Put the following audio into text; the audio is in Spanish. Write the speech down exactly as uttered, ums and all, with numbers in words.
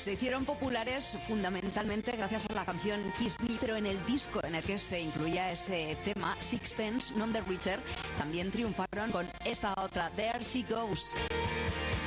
Se hicieron populares fundamentalmente gracias a la canción Kiss Me, pero en el disco en el que se incluía ese tema, Sixpence None the Richer, también triunfaron con esta otra, There She Goes.